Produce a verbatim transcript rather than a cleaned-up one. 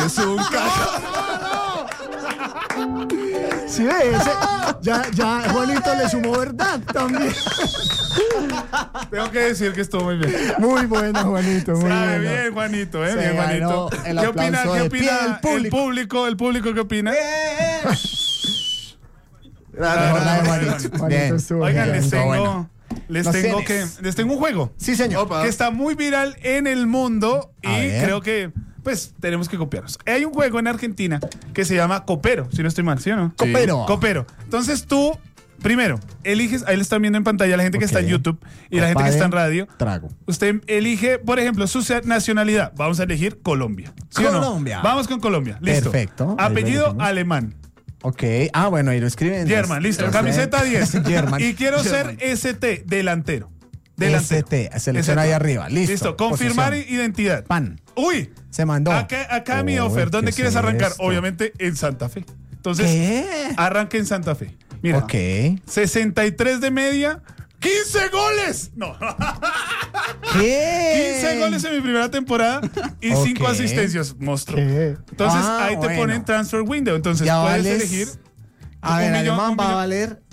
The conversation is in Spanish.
es un caja. Sí, ve, ese, ya, ya Juanito le sumó verdad también. Tengo que decir que estuvo muy bien. Muy buena, Juanito, muy Sabe buena. bien, Juanito, eh, Se bien, ganó Juanito. el ¿Qué opina, aplauso qué de opina pie del público. el público? ¿El público qué opina? Mejor la de Juanito. Juanito Bien. estuvo Oigan, bien. les tengo, bueno. les Nos tengo que, tienes. les tengo un juego Sí, señor. que está muy viral en el mundo y A ver. creo que, pues, tenemos que copiarnos. Hay un juego en Argentina que se llama Copero, si no estoy mal, ¿sí o no? Copero. Copero. Entonces tú, primero, eliges, ahí le están viendo en pantalla la gente que Ok. está en YouTube y la gente que está en radio. Trago. Usted elige, por ejemplo, su nacionalidad. Vamos a elegir Colombia. ¿Sí o no? Colombia. Vamos con Colombia. Listo. Perfecto. Ahí lo Apellido elegimos. alemán. Ok. Ah, bueno, ahí lo escriben. German, listo. Entonces, Camiseta diez. German. Y quiero German. ser S T, delantero. Delantero. S T, selecciona ahí arriba. Listo. Listo. Confirmar Posición. identidad. Pan. Uy. Se mandó. Acá, acá mi Uy, offer. ¿Dónde ¿qué quieres es arrancar? esto? Obviamente en Santa Fe. Entonces, ¿Qué? arranque en Santa Fe. Mira. Ok. sesenta y tres de media. ¡quince goles! No. ¿Qué? quince goles en mi primera temporada y Ok. cinco asistencias, monstruo. ¿Qué? Entonces Ah, ahí te bueno. ponen transfer window. Entonces Ya puedes vales- elegir. A un ver, millón, alemán un va a millón. valer